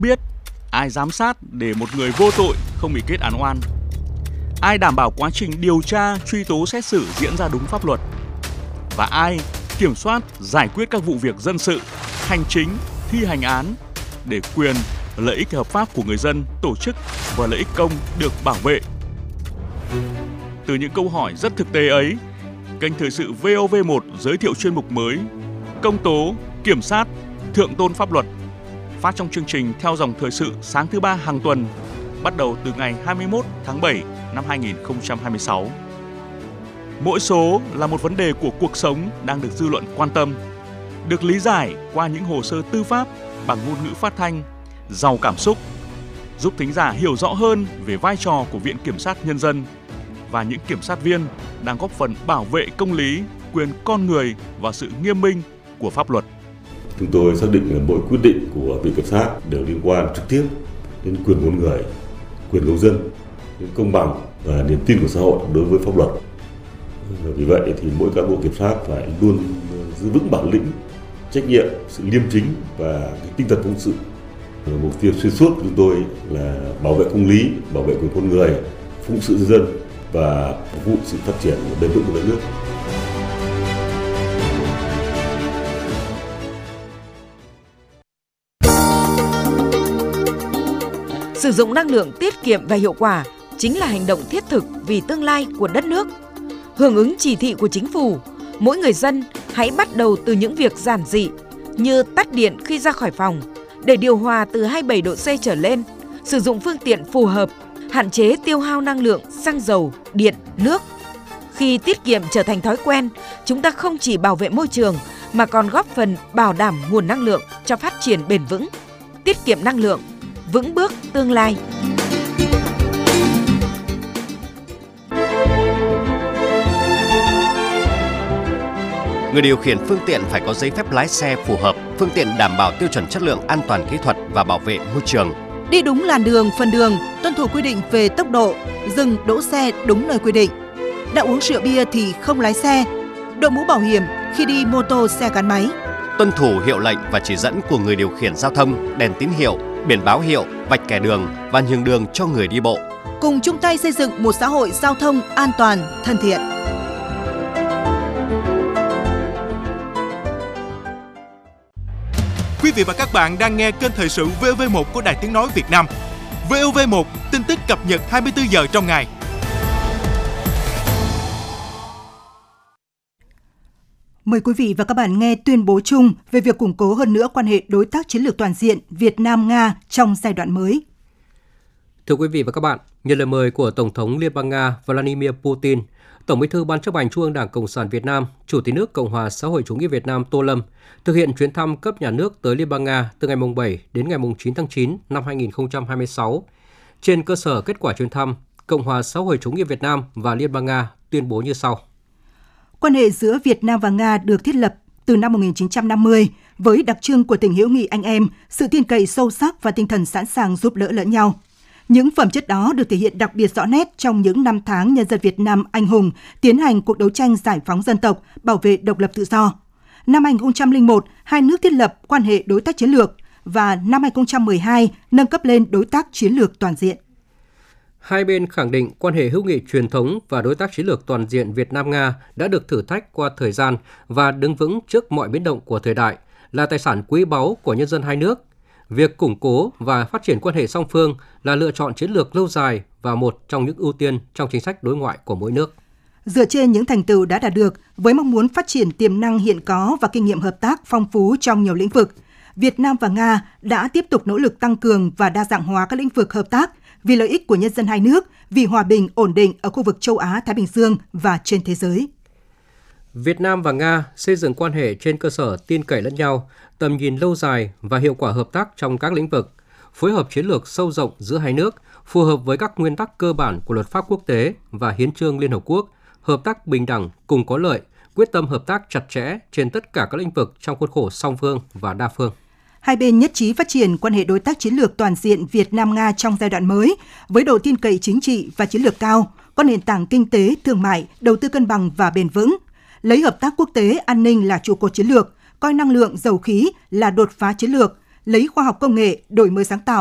biết, ai giám sát để một người vô tội không bị kết án oan? Ai đảm bảo quá trình điều tra, truy tố xét xử diễn ra đúng pháp luật? Và ai kiểm soát, giải quyết các vụ việc dân sự, hành chính, thi hành án để quyền, lợi ích hợp pháp của người dân, tổ chức và lợi ích công được bảo vệ? Từ những câu hỏi rất thực tế ấy, kênh Thời sự VOV1 giới thiệu chuyên mục mới Công tố, kiểm sát, thượng tôn pháp luật, phát trong chương trình theo dòng thời sự sáng thứ ba hàng tuần, bắt đầu từ ngày 21 tháng 7 năm 2026. Mỗi số là một vấn đề của cuộc sống đang được dư luận quan tâm, được lý giải qua những hồ sơ tư pháp bằng ngôn ngữ phát thanh, giàu cảm xúc, giúp thính giả hiểu rõ hơn về vai trò của Viện Kiểm sát Nhân dân và những kiểm sát viên đang góp phần bảo vệ công lý, quyền con người và sự nghiêm minh của pháp luật. Chúng tôi xác định là mỗi quyết định của Viện Kiểm sát đều liên quan trực tiếp đến quyền con người, quyền công dân, đến công bằng và niềm tin của xã hội đối với pháp luật. Vì vậy thì mỗi cán bộ kiểm sát phải luôn giữ vững bản lĩnh, trách nhiệm, sự liêm chính và cái tinh thần phụng sự. Mục tiêu xuyên suốt của chúng tôi là bảo vệ công lý, bảo vệ quyền con người, phụng sự nhân dân và phục vụ sự phát triển bền vững của đất nước. Sử dụng năng lượng tiết kiệm và hiệu quả chính là hành động thiết thực vì tương lai của đất nước. Hưởng ứng chỉ thị của chính phủ, mỗi người dân hãy bắt đầu từ những việc giản dị như tắt điện khi ra khỏi phòng, để điều hòa từ 27 độ C trở lên, sử dụng phương tiện phù hợp, hạn chế tiêu hao năng lượng, xăng dầu, điện, nước. Khi tiết kiệm trở thành thói quen, chúng ta không chỉ bảo vệ môi trường mà còn góp phần bảo đảm nguồn năng lượng cho phát triển bền vững. Tiết kiệm năng lượng, vững bước tương lai. Người điều khiển phương tiện phải có giấy phép lái xe phù hợp, phương tiện đảm bảo tiêu chuẩn chất lượng an toàn kỹ thuật và bảo vệ môi trường. Đi đúng làn đường, phần đường, tuân thủ quy định về tốc độ, dừng đỗ xe đúng nơi quy định. Đã uống rượu bia thì không lái xe. Đội mũ bảo hiểm khi đi mô tô, xe gắn máy. Tuân thủ hiệu lệnh và chỉ dẫn của người điều khiển giao thông, đèn tín hiệu, biển báo hiệu, vạch kẻ đường và nhường đường cho người đi bộ. Cùng chung tay xây dựng một xã hội giao thông an toàn, thân thiện. Quý vị và các bạn đang nghe kênh Thời sự VOV1 của Đài Tiếng nói Việt Nam. VOV1, tin tức cập nhật 24 giờ trong ngày. Mời quý vị và các bạn nghe tuyên bố chung về việc củng cố hơn nữa quan hệ đối tác chiến lược toàn diện Việt Nam-Nga trong giai đoạn mới. Thưa quý vị và các bạn, nhận lời mời của Tổng thống Liên bang Nga Vladimir Putin, Tổng Bí thư Ban chấp hành Trung ương Đảng Cộng sản Việt Nam, Chủ tịch nước Cộng hòa xã hội chủ nghĩa Việt Nam Tô Lâm thực hiện chuyến thăm cấp nhà nước tới Liên bang Nga từ ngày 7 đến ngày 9 tháng 9 năm 2026. Trên cơ sở kết quả chuyến thăm, Cộng hòa xã hội chủ nghĩa Việt Nam và Liên bang Nga tuyên bố như sau. Quan hệ giữa Việt Nam và Nga được thiết lập từ năm 1950 với đặc trưng của tình hữu nghị anh em, sự tin cậy sâu sắc và tinh thần sẵn sàng giúp đỡ lẫn nhau. Những phẩm chất đó được thể hiện đặc biệt rõ nét trong những năm tháng nhân dân Việt Nam anh hùng tiến hành cuộc đấu tranh giải phóng dân tộc, bảo vệ độc lập tự do. Năm 2001, hai nước thiết lập quan hệ đối tác chiến lược và năm 2012 nâng cấp lên đối tác chiến lược toàn diện. Hai bên khẳng định quan hệ hữu nghị truyền thống và đối tác chiến lược toàn diện Việt Nam-Nga đã được thử thách qua thời gian và đứng vững trước mọi biến động của thời đại, là tài sản quý báu của nhân dân hai nước. Việc củng cố và phát triển quan hệ song phương là lựa chọn chiến lược lâu dài và một trong những ưu tiên trong chính sách đối ngoại của mỗi nước. Dựa trên những thành tựu đã đạt được, với mong muốn phát triển tiềm năng hiện có và kinh nghiệm hợp tác phong phú trong nhiều lĩnh vực, Việt Nam và Nga đã tiếp tục nỗ lực tăng cường và đa dạng hóa các lĩnh vực hợp tác vì lợi ích của nhân dân hai nước, vì hòa bình, ổn định ở khu vực châu Á-Thái Bình Dương và trên thế giới. Việt Nam và Nga xây dựng quan hệ trên cơ sở tin cậy lẫn nhau, tầm nhìn lâu dài và hiệu quả hợp tác trong các lĩnh vực, phối hợp chiến lược sâu rộng giữa hai nước, phù hợp với các nguyên tắc cơ bản của luật pháp quốc tế và hiến chương Liên Hợp Quốc, hợp tác bình đẳng, cùng có lợi, quyết tâm hợp tác chặt chẽ trên tất cả các lĩnh vực trong khuôn khổ song phương và đa phương. Hai bên nhất trí phát triển quan hệ đối tác chiến lược toàn diện Việt Nam-Nga trong giai đoạn mới, với độ tin cậy chính trị và chiến lược cao, có nền tảng kinh tế, thương mại, đầu tư cân bằng và bền vững, lấy hợp tác quốc tế an ninh là trụ cột chiến lược, coi năng lượng, dầu khí là đột phá chiến lược, lấy khoa học công nghệ, đổi mới sáng tạo